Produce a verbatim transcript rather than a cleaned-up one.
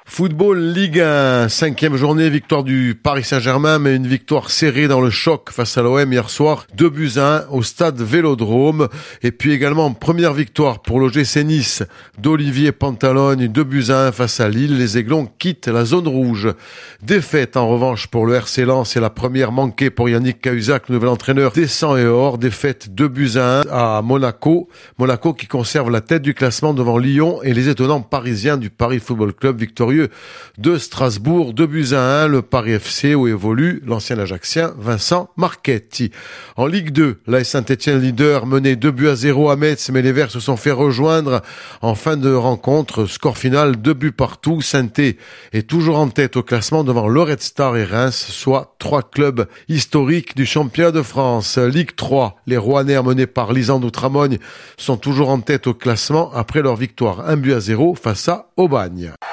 Football Ligue un, cinquième journée, victoire du Paris Saint-Germain, mais une victoire serrée dans le choc face à l'O M hier soir, deux buts à un au stade Vélodrome. Et puis également première victoire pour l'O G C Nice d'Olivier Pantalogne, deux buts à un face à Lille. Les Aiglons quittent la zone rouge. Défaite en revanche pour le R C Lens, et la première manquée pour Yannick Cahuzac, nouvel entraîneur des sang et or. Défaite deux buts à un à Monaco. Monaco qui conserve la tête du classement devant Lyon et les étonnants parisiens du Paris Football Club, victorieux de Strasbourg, deux buts à un, le Paris F C où évolue l'ancien Ajaxien Vincent Marchetti. En Ligue deux, l'A S Saint-Etienne leader menait deux buts à zéro à Metz, mais les Verts se sont fait rejoindre en fin de rencontre. Score final, deux buts partout. Saint-Étienne est toujours en tête au classement devant le Red Star et Reims, soit trois clubs historiques du championnat de France. Ligue trois, les Rouennais menés par Lisandro Tramogne sont toujours en tête au classement après leur victoire un but à zéro face à Aubagne.